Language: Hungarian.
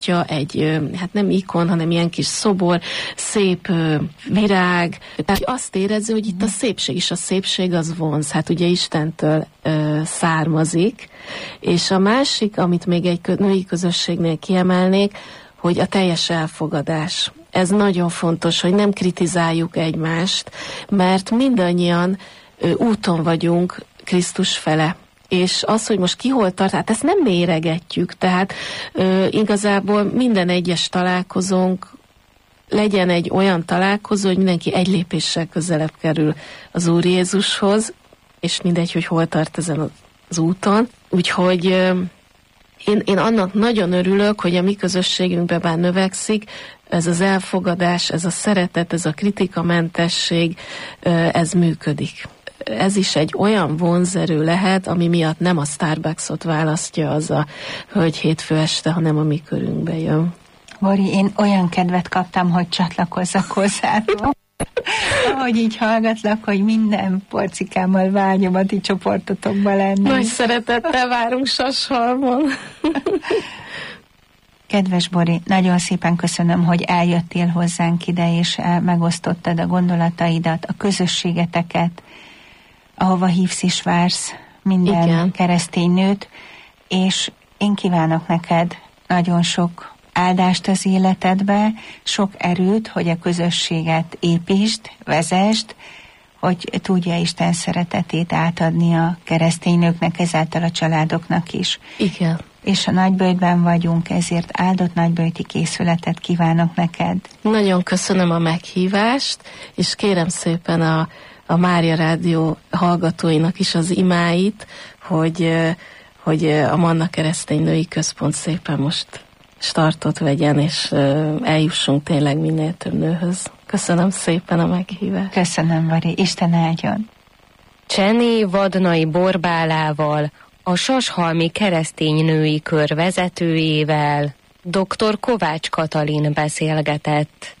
egy, hát nem ikon, hanem ilyen kis szobor, szép virág. Tehát azt érező, hogy itt a szépség is, a szépség az vonz. Hát ugye Istentől származik. És a másik, amit még egy női közösségnél kiemelnék, hogy a teljes elfogadás. Ez nagyon fontos, hogy nem kritizáljuk egymást, mert mindannyian úton vagyunk Krisztus fele. És az, hogy most ki hol tart, hát ezt nem méregetjük, tehát igazából minden egyes találkozónk legyen egy olyan találkozó, hogy mindenki egy lépéssel közelebb kerül az Úr Jézushoz, és mindegy, hogy hol tart ezen az úton. Úgyhogy én annak nagyon örülök, hogy a mi közösségünkben bár növekszik, ez az elfogadás, ez a szeretet, ez a kritikamentesség, ez működik. Ez is egy olyan vonzerő lehet, ami miatt nem a Starbucksot választja az a hölgy hétfő este, hanem a mi körünkbe jön. Bori, én olyan kedvet kaptam, hogy csatlakozzak hozzátok. Ahogy így hallgatlak, hogy minden porcikámmal vágyom a ti csoportotokba lenni. Nagy szeretettel várunk Sashalmon. Kedves Bori, nagyon szépen köszönöm, hogy eljöttél hozzánk ide, és megosztottad a gondolataidat, a közösségeteket, ahova hívsz és vársz minden Igen. keresztény nőt, és én kívánok neked nagyon sok áldást az életedbe, sok erőt, hogy a közösséget építsd, vezesd, hogy tudja Isten szeretetét átadni a keresztény nőknek, ezáltal a családoknak is. Igen. És a Nagyböjtben vagyunk, ezért áldott nagyböjti készületet kívánok neked. Nagyon köszönöm a meghívást, és kérem szépen a Mária Rádió hallgatóinak is az imáit, hogy a Manna Keresztény Női Központ szépen most startot vegyen, és eljussunk tényleg minél több nőhöz. Köszönöm szépen a meghívást. Köszönöm, Vari. Isten áldjon. Csené Vadnai Borbálával, a Sashalmi Keresztény Női Kör vezetőjével dr. Kovács Katalin beszélgetett.